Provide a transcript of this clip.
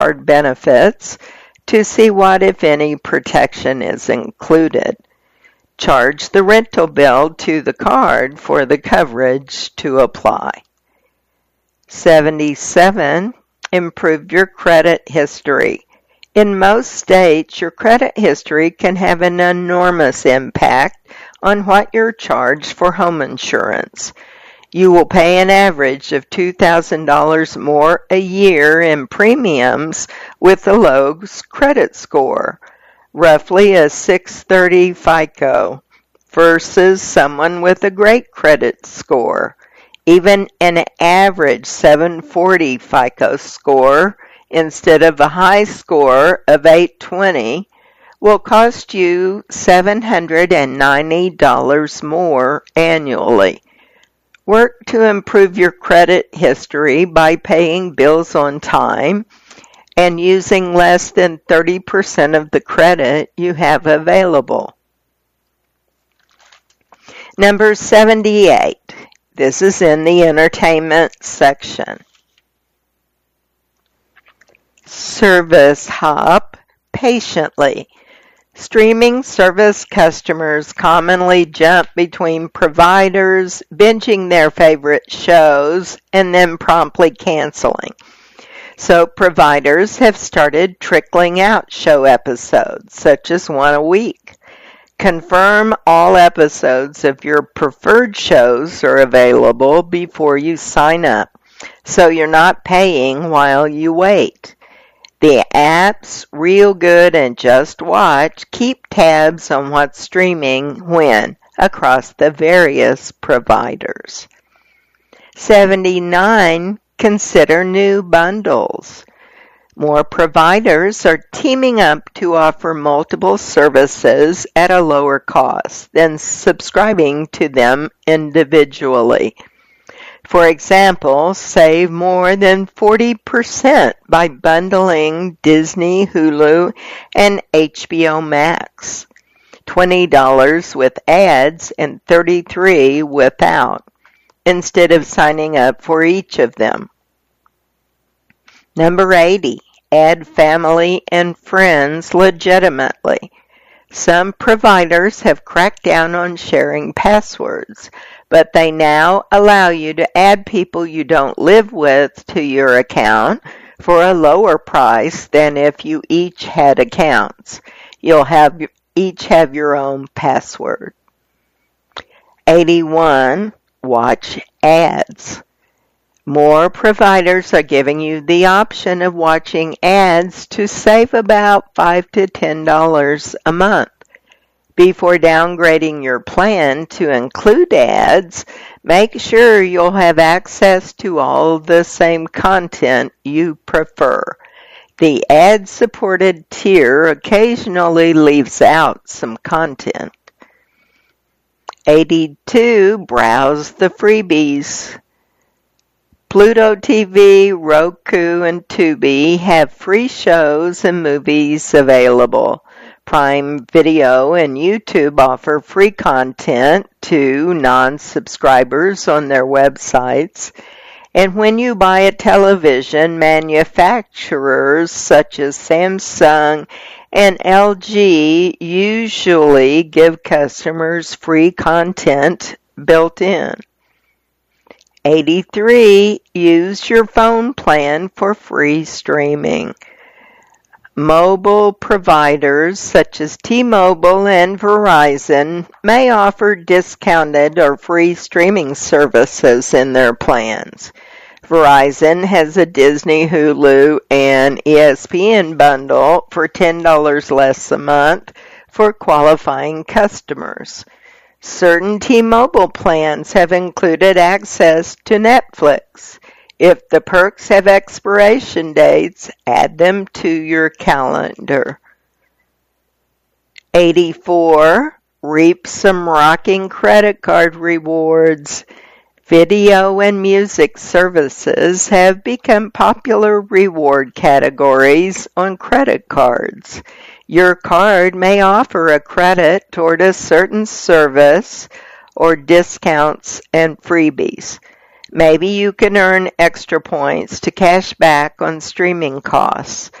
card benefits to see what, if any, protection is included. Charge the rental bill to the card for the coverage to apply. 77. Improve your credit history. In most states, your credit history can have an enormous impact on what you're charged for home insurance. You will pay an average of $2,000 more a year in premiums with a low credit score, roughly a 630 FICO, versus someone with a great credit score. Even an average 740 FICO score instead of a high score of 820 will cost you $790 more annually. Work to improve your credit history by paying bills on time and using less than 30% of the credit you have available. Number 78. This is in the entertainment section. Service hop patiently. Streaming service customers commonly jump between providers, binging their favorite shows, and then promptly canceling. So providers have started trickling out show episodes, such as one a week. Confirm all episodes of your preferred shows are available before you sign up, so you're not paying while you wait. The apps Real Good and Just Watch keep tabs on what's streaming when across the various providers. 79. Consider new bundles. More providers are teaming up to offer multiple services at a lower cost than subscribing to them individually. For example, save more than 40% by bundling Disney, Hulu, and HBO Max. $20 with ads and $33 without, instead of signing up for each of them. Number 80. Add family and friends legitimately. Some providers have cracked down on sharing passwords, but they now allow you to add people you don't live with to your account for a lower price than if you each had accounts. You'll each have your own password. 81. Watch ads. More providers are giving you the option of watching ads to save about $5 to $10 a month. Before downgrading your plan to include ads, make sure you'll have access to all the same content you prefer. The ad-supported tier occasionally leaves out some content. 82. Browse the freebies. Pluto TV, Roku, and Tubi have free shows and movies available. Prime Video and YouTube offer free content to non-subscribers on their websites. And when you buy a television, manufacturers such as Samsung and LG usually give customers free content built in. 83. Use your phone plan for free streaming. Mobile providers such as T-Mobile and Verizon may offer discounted or free streaming services in their plans. Verizon has a Disney, Hulu, and ESPN bundle for $10 less a month for qualifying customers. Certain T-Mobile plans have included access to Netflix. If the perks have expiration dates, add them to your calendar. 84. Reap some rocking credit card rewards. Video and music services have become popular reward categories on credit cards. Your card may offer a credit toward a certain service or discounts and freebies. Maybe you can earn extra points to cash back on streaming costs.